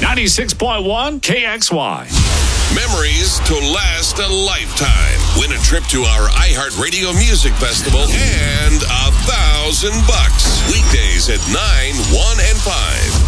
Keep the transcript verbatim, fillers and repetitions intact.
ninety-six point one K X Y. Memories to last a lifetime. Win a trip to our iHeartRadio Music Festival and a thousand bucks. Weekdays at nine, one, and five.